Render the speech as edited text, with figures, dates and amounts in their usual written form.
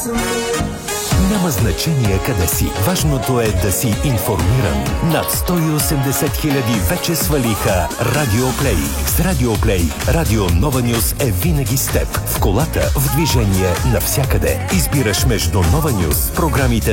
Няма значение къде си. Важното е да си информиран. Над 180 хиляди вече свалиха Радио Плей. С Радио Плей Радио Нова Нюз е винаги с теб. В колата, в движение, навсякъде. Избираш между Нова Нюз, програмите